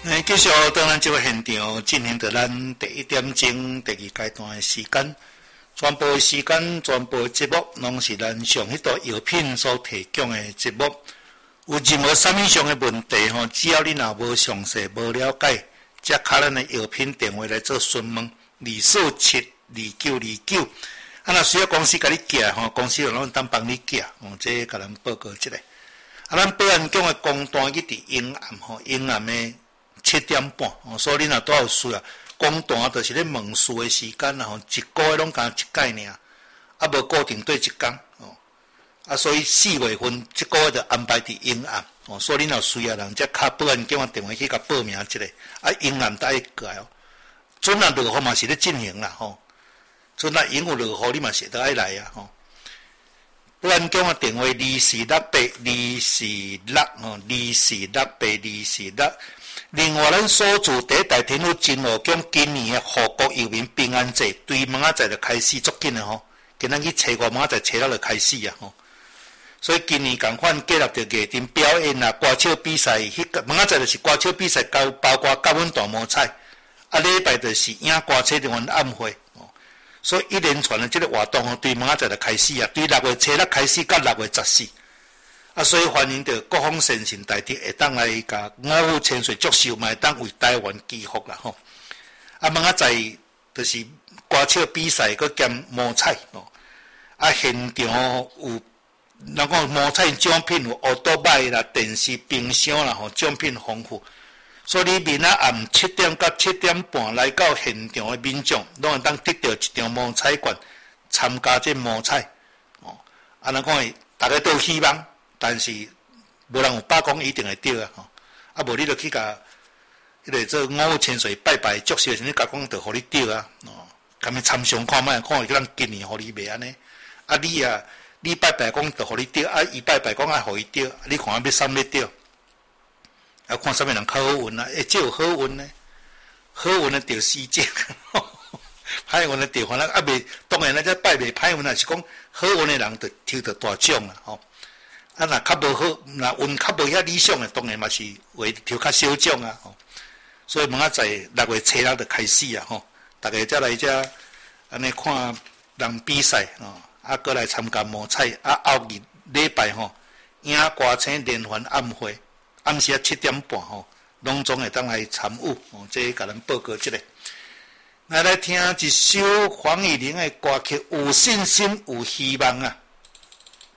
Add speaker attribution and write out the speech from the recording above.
Speaker 1: 继续当咱这个现场进行到咱第1点钟第2阶段的时间，全部时间、全部节目，拢是咱上迄道药品所提供的节目。有任何啥物上的问题吼，只要你若无详细、无了解，则敲咱的药品电话来做询问，2472929。若需要公司甲你寄吼，公司拢当帮你寄，这甲咱报告一下。咱保安局的公单去伫阴暗吼，阴暗的7点半，所以你若拄有需要，公单就是咧问事的时间啦，一个月拢敢一届尔，无固定对一天，所以4月份这个月就安排伫阴暗，所以你若需要人，则敲保安局的电话去甲报名一下，阴暗才会过来。准若落雨嘛是咧进行啦，准若因有落雨，你嘛是得爱来啊，保安局的电话24682446。另外，咱所住第一大天府真武宫今年的护国佑民平安节，对明仔载就开始足紧的吼，今仔去初5明仔载初6就开始啊吼。所以今年共款结合着艺阵表演啦、歌唱比赛，明仔载就是歌唱比赛，包括教阮大摸彩，礼拜就是影歌车联欢晚会。所以一连串的这个活动吼，对明仔载就开始啊，对6月初6开始到6月14。所以欢迎着各方先贤大德会当来甲五湖千岁祝寿，嘛会当为台湾祈福啦吼。明仔载就是歌唱比赛，佮兼摸彩吼。现场有人讲摸彩奖品有乌多摆啦、电视、冰箱啦吼，奖品丰富。所以你明仔暗7点到7点半来到现场的民众，拢会当得到一张摸彩券，参加这摸彩。人讲大家都有希望。但是无人有把讲一定会对啊吼，无你就去甲迄个做五湖千岁拜拜祝寿时，你甲讲就互你对啊，甘咪参详看卖，看会咱今年互你袂安尼。你拜拜讲就互你对，伊拜拜讲爱互伊对，你看要啥物对？看啥物人较好运啊？这有好运呢？好运的着死症，歹运的着反正袂当然咱这拜袂歹运，也是讲好运的人就抽到大奖啦吼。若较无好，若运较无遐理想的，当然嘛是会抽较小奖啊。所以明仔载6月初6就开始啊，大家才来遮安尼看人比赛过来参加摸彩后日礼拜影歌星联欢晚会，暗时7点半拢总会当来参与这甲咱报告一下。来听一首黄义玲的歌曲《有信心有希望》啊。